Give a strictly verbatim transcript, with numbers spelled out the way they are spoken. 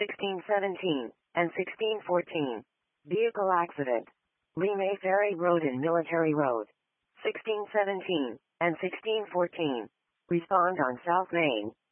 sixteen seventeen, and sixteen fourteen. Vehicle accident. Lee May Ferry Road and Military Road. sixteen seventeen, and sixteen fourteen. Respond on South Main.